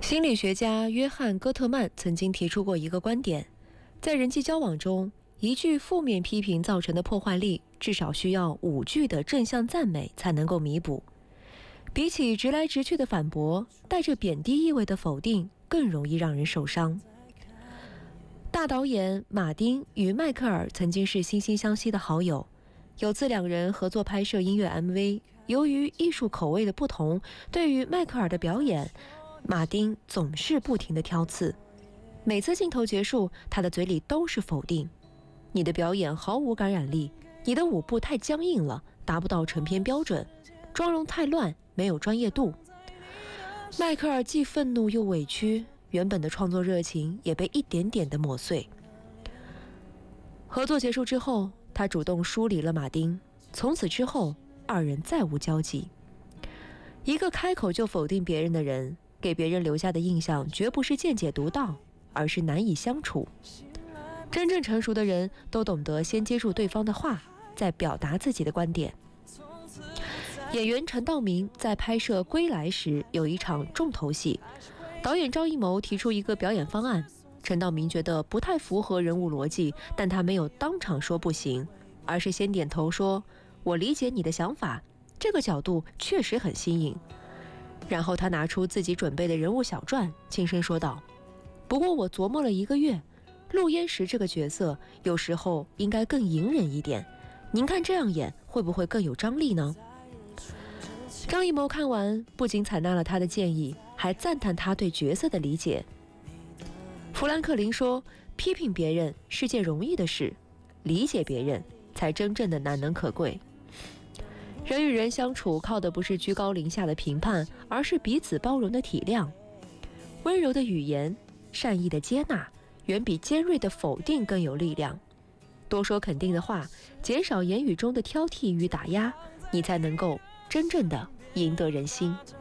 心理学家约翰·戈特曼曾经提出过一个观点，在人际交往中，一句负面批评造成的破坏力，至少需要5句的正向赞美才能够弥补。比起直来直去的反驳，带着贬低意味的否定更容易让人受伤。大导演马丁与迈克尔曾经是惺惺相惜的好友，有次两人合作拍摄音乐 MV， 由于艺术口味的不同，对于迈克尔的表演，马丁总是不停地挑刺。每次镜头结束，他的嘴里都是否定：你的表演毫无感染力，你的舞步太僵硬了，达不到成片标准，妆容太乱，没有专业度。迈克尔既愤怒又委屈，原本的创作热情也被一点点地磨碎。合作结束之后，他主动疏离了马丁，从此之后二人再无交集。一个开口就否定别人的人，给别人留下的印象绝不是见解独到，而是难以相处。真正成熟的人都懂得先接住对方的话，再表达自己的观点。演员陈道明在拍摄《归来》时有一场重头戏，导演张艺谋提出一个表演方案，陈道明觉得不太符合人物逻辑，但他没有当场说不行，而是先点头说：我理解你的想法，这个角度确实很新颖。然后他拿出自己准备的人物小传，轻声说道：不过我琢磨了1个月，陆焉识这个角色有时候应该更隐忍一点，您看这样演会不会更有张力呢？张艺谋看完不仅采纳了他的建议，还赞叹他对角色的理解。富兰克林说，批评别人是件容易的事，理解别人才真正的难能可贵。人与人相处靠的不是居高临下的评判，而是彼此包容的体谅。温柔的语言，善意的接纳，远比尖锐的否定更有力量。多说肯定的话，减少言语中的挑剔与打压，你才能够真正的赢得人心。